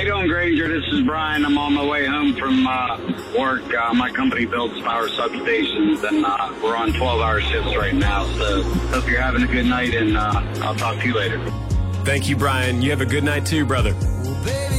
you doing, Granger? This is Brian. I'm on my way home from work. My company builds power substations, and we're on 12-hour shifts right now. So hope you're having a good night, and I'll talk to you later. Thank you, Brian. You have a good night too, brother. Well, baby,